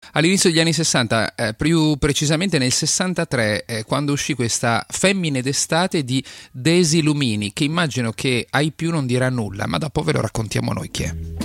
all'inizio degli anni 60, più precisamente nel 63, quando uscì questa Femmine d'estate di Daisy Lumini, che immagino che ai più non dirà nulla, ma dopo ve lo raccontiamo noi chi è.